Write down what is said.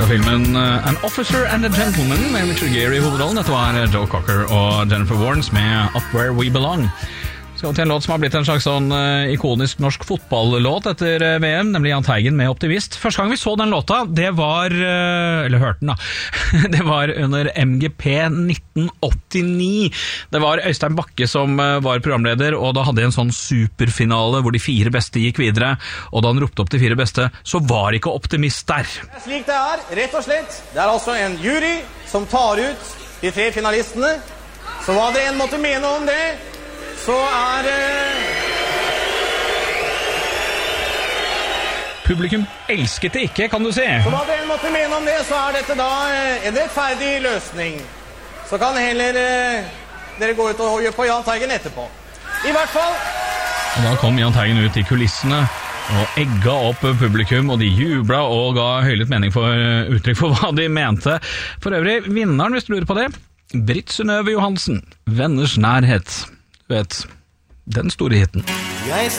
fra filmen An Officer and a Gentleman med Richard Gere i hovedrollen. Dette var Joe Cocker og Jennifer Warnes med Up Where We Belong. Skal til en låt som har blitt en slags sånn ikonisk norsk fotballlåt etter VM, nemlig Jahn Teigen med Optimist. Første gang vi så den låta, det var, eller hørte den da, det var under MGP 1989. Det var Øystein Bakke som var programleder, og da hadde de en sånn superfinale hvor de 4 beste gikk videre, og da han ropte opp de 4 beste, så var ikke Optimist der. Slik det er, rett og slett, det er altså en jury som tar ut de 3 finalistene, så hva dere enn måtte mene om det, så er Publikum elsket det ikke, kan du si. Så hva dere måtte mene om det, så er dette da en rettferdig løsning. Så kan heller dere gå ut og gjøre på Jahn Teigen etterpå. I hvert fall. Og da kom Jahn Teigen ut i kulissene og egga opp publikum, og de jubla og ga høylytt mening for uttrykk for hva de mente. For øvrig, vinneren, hvis du lurer på det, Britt Synnøve Johansen, Venners nærhet. Du vet, den store hitten.